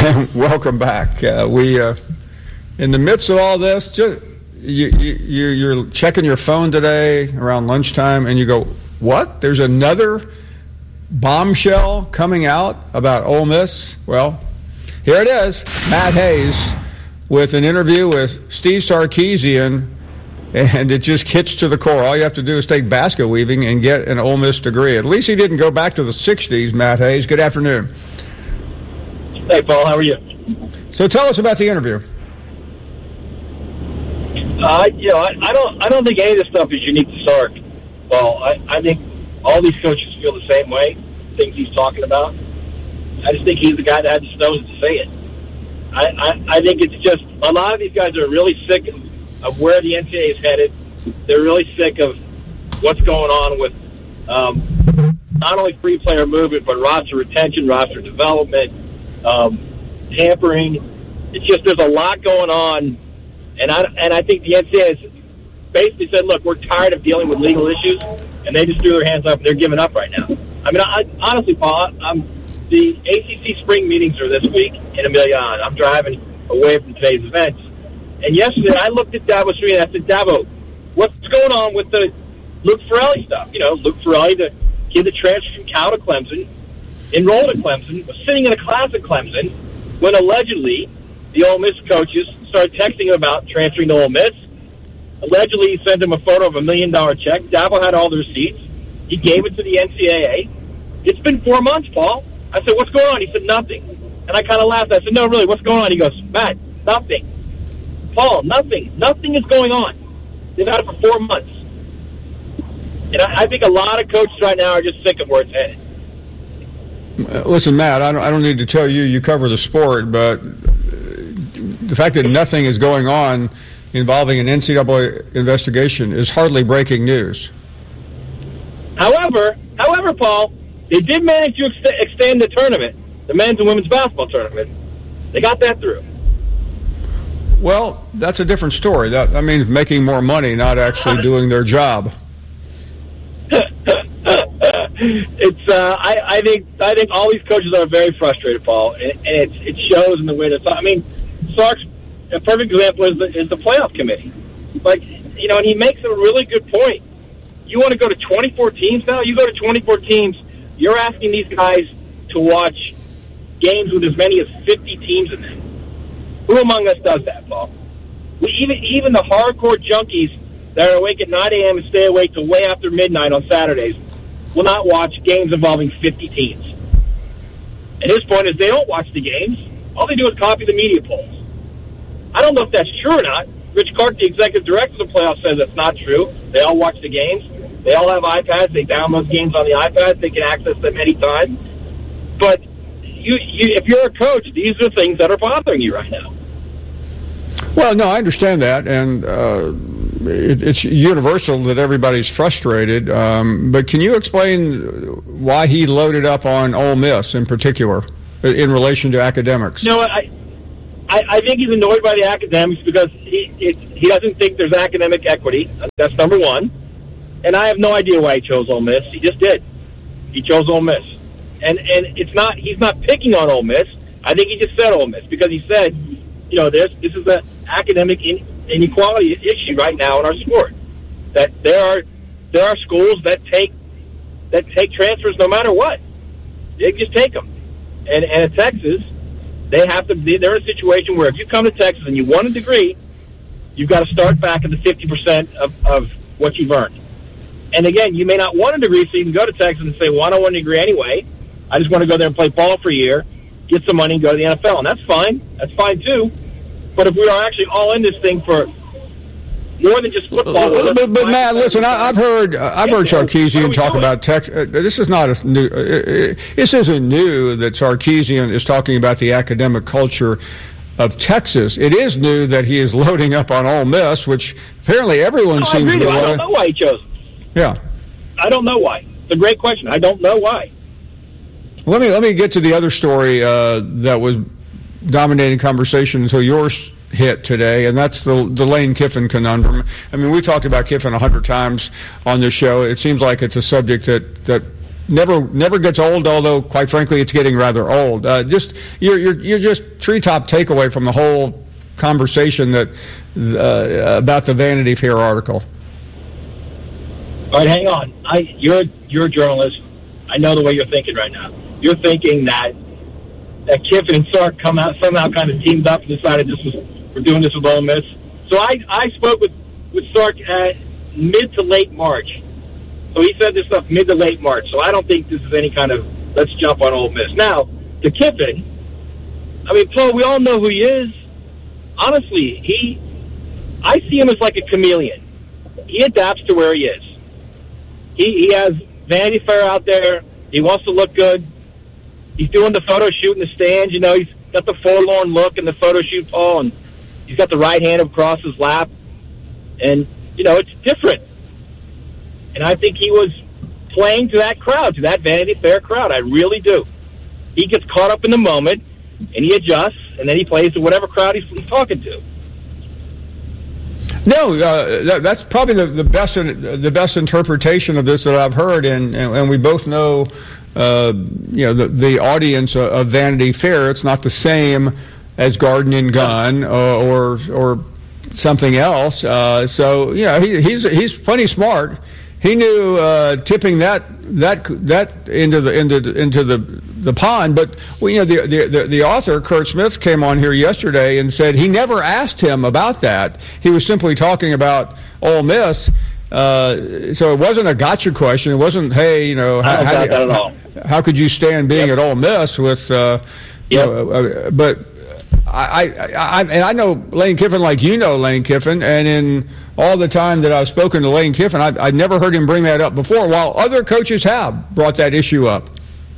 Welcome back. We in the midst of all this, you're checking your phone today around lunchtime, and you go, "What? There's another bombshell coming out about Ole Miss?" Well, here it is. Matt Hayes with an interview with Steve Sarkisian, and it just hits to the core. All you have to do is take basket weaving and get an Ole Miss degree. At least he didn't go back to the 60s, Matt Hayes. Good afternoon. Hey, Paul. How are you? So tell us about the interview. I don't think any of this stuff is unique to Sark. Well, I think all these coaches feel the same way, things he's talking about. I just think he's the guy that had the stones to say it. I think it's just a lot of these guys are really sick of where the NCAA is headed. They're really sick of what's going on with not only free player movement, but roster retention, roster development, tampering. It's just there's a lot going on, and I think the NCAA has basically said, look, we're tired of dealing with legal issues, and they just threw their hands up. They're giving up right now. I mean, honestly, Paul, the ACC spring meetings are this week in Amelia Island. I'm driving away from today's events. And yesterday I looked at Dabo Swinney and I said, Dabo, what's going on with the Luke Ferrelli stuff? You know, Luke Ferrelli, the kid that transferred from Cal to Clemson, enrolled at Clemson, was sitting in a class at Clemson when allegedly the Ole Miss coaches started texting him about transferring to Ole Miss. Allegedly, he sent him a photo of $1 million check. Dabo had all the receipts. He gave it to the NCAA. It's been 4 months, Paul. I said, what's going on? He said, nothing. And I kind of laughed. I said, no, really, what's going on? He goes, Matt, nothing. Paul, nothing. Nothing is going on. They've had it for 4 months. And I think a lot of coaches right now are just sick of where it's headed. Listen, Matt, I don't need to tell you, you cover the sport, but the fact that nothing is going on involving an NCAA investigation is hardly breaking news. However, Paul, they did manage to extend the tournament, the men's and women's basketball tournament. They got that through. Well, that's a different story. That means making more money, not actually doing their job. It's I think all these coaches are very frustrated, Paul, and it shows in the way that. I mean, Sark's a perfect example is the playoff committee. Like, you know, and he makes a really good point. You want to go to 24 teams now? You go to 24 teams. You're asking these guys to watch games with as many as 50 teams in them. Who among us does that, Paul? Even the hardcore junkies that are awake at 9 a.m. and stay awake till way after midnight on Saturdays will not watch games involving 50 teams. And his point is they don't watch the games. All they do is copy the media polls. I don't know if that's true or not. Rich Clark, the executive director of the playoffs, says that's not true. They all watch the games. They all have iPads. They download games on the iPad. They can access them anytime. But if you're a coach, these are things that are bothering you right now. Well, no, I understand that, and it's universal that everybody's frustrated. But can you explain why he loaded up on Ole Miss in particular in relation to academics? You know what? I think he's annoyed by the academics because he doesn't think there's academic equity. That's number one. And I have no idea why he chose Ole Miss. He just did. He chose Ole Miss. And it's not he's not picking on Ole Miss. I think he just said Ole Miss because he said, you know, this is an academic inequality issue right now in our sport. That there are schools that take transfers no matter what. They just take them. And in Texas, they're in a situation where if you come to Texas and you want a degree, you've got to start back at the 50% of what you've earned. And again, you may not want a degree, so you can go to Texas and say, well, I don't want a degree anyway. I just want to go there and play ball for a year, get some money, and go to the NFL. And that's fine. That's fine, too. But if we are actually all in this thing for more than just football. But Matt, listen, I've heard Sarkisian talk about Texas. This is not new. This isn't new that Sarkisian is talking about the academic culture of Texas. It is new that he is loading up on Ole Miss, which apparently everyone seems to. I don't know why he chose. Yeah, I don't know why. It's a great question. I don't know why. Let me get to the other story that was dominating conversation until yours hit today, and that's the Lane Kiffin conundrum. I mean, we talked about Kiffin 100 times on this show. It seems like it's a subject that never gets old. Although, quite frankly, it's getting rather old. Just you're just treetop takeaway from the whole conversation that about the Vanity Fair article. All right, hang on. You're a journalist. I know the way you're thinking right now. You're thinking that Kiffin and Sark somehow kind of teamed up and decided we're doing this with Ole Miss. So I spoke with Sark at mid to late March. So he said this stuff mid to late March. So I don't think this is any kind of let's jump on Ole Miss. Now, to Kiffin, I mean, Paul, we all know who he is. Honestly, I see him as like a chameleon. He adapts to where he is. He has Vanity Fair out there. He wants to look good. He's doing the photo shoot in the stands. You know, he's got the forlorn look in the photo shoot, Paul, and he's got the right hand across his lap. And, you know, it's different. And I think he was playing to that crowd, to that Vanity Fair crowd. I really do. He gets caught up in the moment, and he adjusts, and then he plays to whatever crowd he's talking to. No, that's probably the best interpretation of this that I've heard, and we both know, the audience of Vanity Fair. It's not the same as Garden and Gun or something else. So he's plenty smart. He knew tipping that into the pond. But the author Curt Smith came on here yesterday and said he never asked him about that. He was simply talking about Ole Miss. So it wasn't a gotcha question. It wasn't, hey, how could you stand being at Ole Miss with, but I know Lane Kiffin like you know Lane Kiffin, and in all the time that I've spoken to Lane Kiffin, I've never heard him bring that up before, while other coaches have brought that issue up.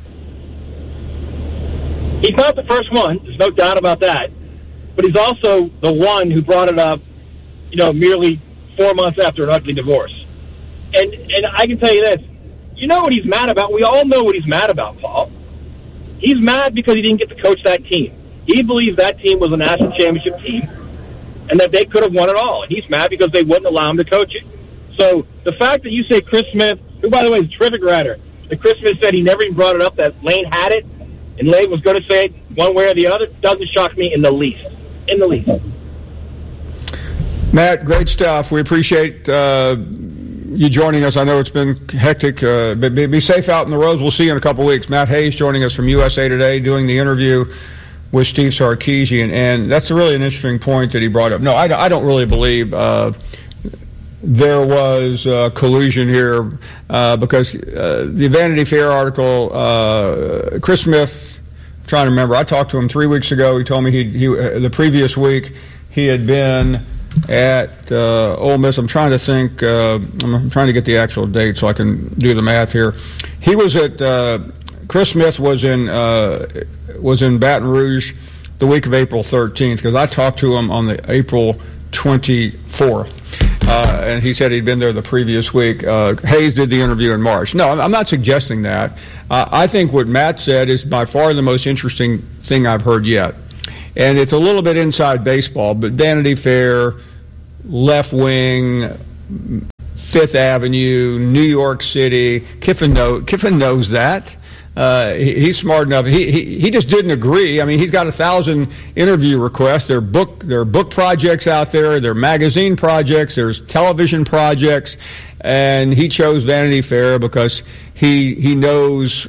He's not the first one. There's no doubt about that. But he's also the one who brought it up, merely 4 months after an ugly divorce. And I can tell you this. You know what he's mad about? We all know what he's mad about, Paul. He's mad because he didn't get to coach that team. He believes that team was a national championship team and that they could have won it all. And he's mad because they wouldn't allow him to coach it. So the fact that you say Chris Smith, who, by the way, is a terrific writer, that Chris Smith said he never even brought it up, that Lane had it, and Lane was going to say it one way or the other, doesn't shock me in the least. In the least. Matt, great stuff. We appreciate you joining us. I know it's been hectic. But be safe out in the roads. We'll see you in a couple weeks. Matt Hayes joining us from USA Today, doing the interview with Steve Sarkisian. And that's really an interesting point that he brought up. No, I don't really believe there was collusion here because the Vanity Fair article, Chris Smith, I'm trying to remember, I talked to him 3 weeks ago. He told me the previous week he had been at Ole Miss. I'm trying to think. I'm trying to get the actual date so I can do the math here. He was at Chris Smith was in Baton Rouge the week of April 13th because I talked to him on the April 24th, and he said he'd been there the previous week. Hayes did the interview in March. No, I'm not suggesting that. I think what Matt said is by far the most interesting thing I've heard yet. And it's a little bit inside baseball, but Vanity Fair, left wing, Fifth Avenue, New York City. Kiffin knows that. He's smart enough. He just didn't agree. I mean, he's got 1,000 interview requests. There are book projects out there. There are magazine projects. There's television projects, and he chose Vanity Fair because he knows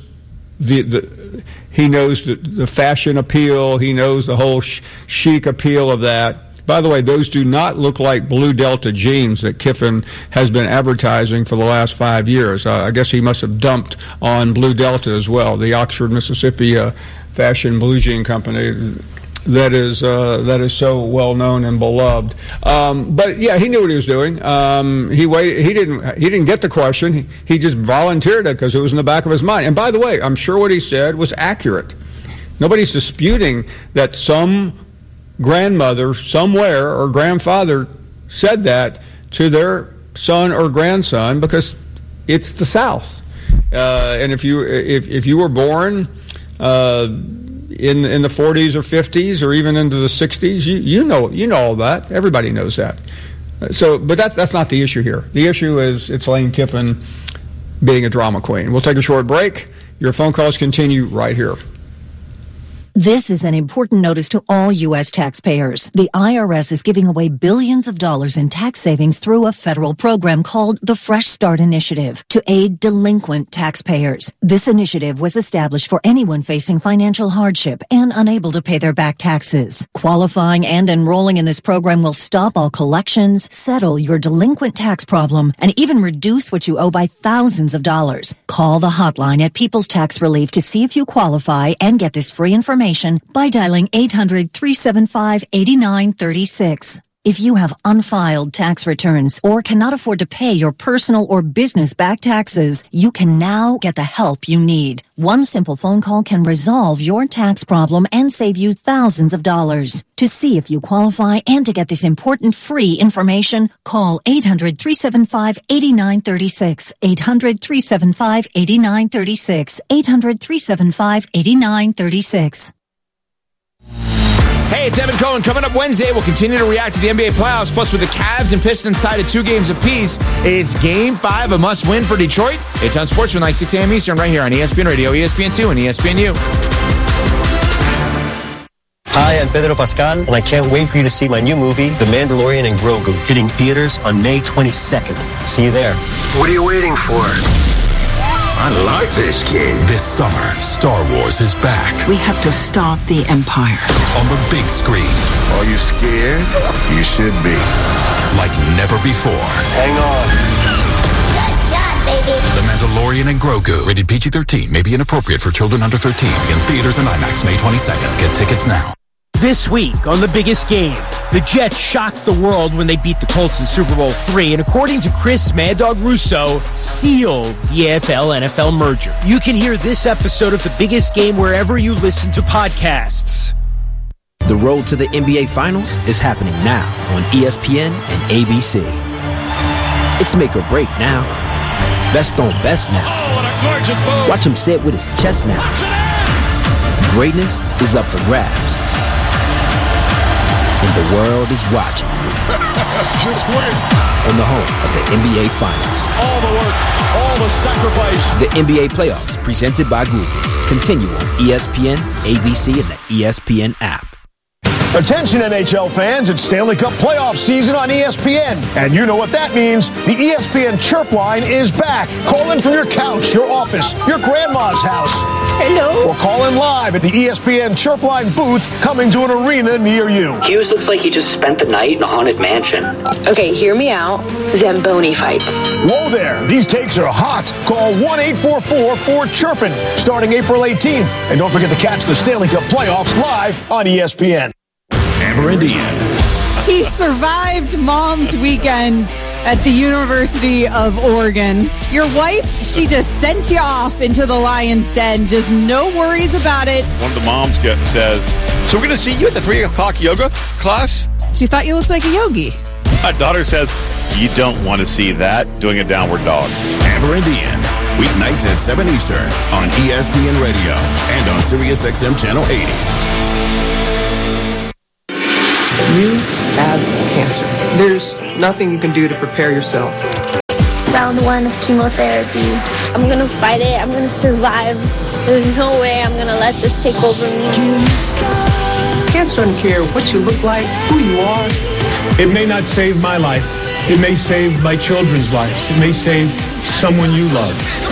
the fashion appeal. He knows the whole chic appeal of that. By the way, those do not look like Blue Delta jeans that Kiffin has been advertising for the last 5 years. I guess he must have dumped on Blue Delta as well, the Oxford, Mississippi fashion blue jean company that is so well known and beloved. But yeah, he knew what he was doing. He didn't get the question. He just volunteered it because it was in the back of his mind. And by the way, I'm sure what he said was accurate. Nobody's disputing that some grandmother somewhere or grandfather said that to their son or grandson because it's the South. And if you were born in the 40s or 50s or even into the 60s, you know all that. Everybody knows that. So, but that's not the issue here. The issue is it's Lane Kiffin being a drama queen. We'll take a short break. Your phone calls continue right here. This is an important notice to all U.S. taxpayers. The IRS is giving away billions of dollars in tax savings through a federal program called the Fresh Start Initiative to aid delinquent taxpayers. This initiative was established for anyone facing financial hardship and unable to pay their back taxes. Qualifying and enrolling in this program will stop all collections, settle your delinquent tax problem, and even reduce what you owe by thousands of dollars. Call the hotline at People's Tax Relief to see if you qualify and get this free information by dialing 800-375-8936. If you have unfiled tax returns or cannot afford to pay your personal or business back taxes, you can now get the help you need. One simple phone call can resolve your tax problem and save you thousands of dollars. To see if you qualify and to get this important free information, call 800-375-8936, 800-375-8936, 800-375-8936. Hey, it's Evan Cohen. Coming up Wednesday, we'll continue to react to the NBA playoffs. Plus, with the Cavs and Pistons tied at 2 games apiece, is Game 5 a must-win for Detroit? It's on Sportsman, 6 a.m. Eastern, right here on ESPN Radio, ESPN2, and ESPNU. Hi, I'm Pedro Pascal, and I can't wait for you to see my new movie, The Mandalorian and Grogu, hitting theaters on May 22nd. See you there. What are you waiting for? I like this kid. This summer, Star Wars is back. We have to stop the Empire. On the big screen. Are you scared? You should be. Like never before. Hang on. Good job, baby. The Mandalorian and Grogu. Rated PG-13. May be inappropriate for children under 13. In theaters and IMAX May 22nd. Get tickets now. This week on The Biggest Game, the Jets shocked the world when they beat the Colts in Super Bowl III, and according to Chris Mad Dog Russo, sealed the AFL-NFL merger. You can hear this episode of The Biggest Game wherever you listen to podcasts. The road to the NBA Finals is happening now on ESPN and ABC. It's make or break now. Best on best now. Watch him say it with his chest now. Greatness is up for grabs. And the world is watching. Just win. On the home of the NBA Finals. All the work, all the sacrifice. The NBA Playoffs, presented by Google. Continue on ESPN, ABC, and the ESPN app. Attention NHL fans, it's Stanley Cup playoff season on ESPN. And you know what that means. The ESPN Chirp line is back. Call in from your couch, your office, your grandma's house. Hello. Or call in live at the ESPN Chirp line booth coming to an arena near you. Hughes looks like he just spent the night in a haunted mansion. Okay, hear me out. Zamboni fights. Whoa there, these takes are hot. Call 1-844-4-CHIRPIN starting April 18th. And don't forget to catch the Stanley Cup playoffs live on ESPN. Amber and Ian. He survived Mom's Weekend at the University of Oregon. Your wife, she just sent you off into the lion's den. Just no worries about it. One of the moms says, so we're going to see you at the 3 o'clock yoga class? She thought you looked like a yogi. My daughter says, you don't want to see that doing a downward dog. Amber and Ian. Weeknights at 7 Eastern on ESPN Radio and on SiriusXM Channel 80. You have cancer. There's nothing you can do to prepare yourself. Round 1 of chemotherapy. I'm going to fight it. I'm going to survive. There's no way I'm going to let this take over me. Cancer doesn't care what you look like, who you are. It may not save my life. It may save my children's lives. It may save someone you love.